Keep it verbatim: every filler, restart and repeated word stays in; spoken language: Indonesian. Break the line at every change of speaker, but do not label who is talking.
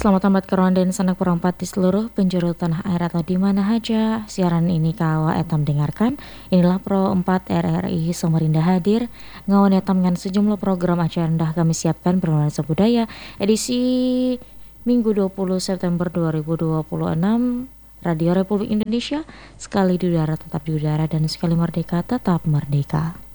Selamat tamat karuan dan sanak perempat di seluruh penjuru tanah air atau di mana saja siaran ini kawa etam dengarkan. Inilah Pro empat R R I Samarinda hadir ngawan etam dengan sejumlah program acara dah kami siapkan bernuansa budaya edisi Minggu dua puluh September dua ribu dua puluh enam. Radio Republik Indonesia, sekali di udara tetap di udara dan sekali merdeka tetap merdeka.